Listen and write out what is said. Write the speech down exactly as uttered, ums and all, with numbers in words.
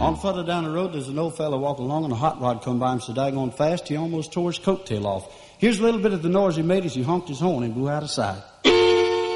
On further down the road, there's an old fella walking along, and a hot rod come by him so daggone fast, he almost tore his coat tail off. Here's a little bit of the noise he made as he honked his horn and blew out of sight.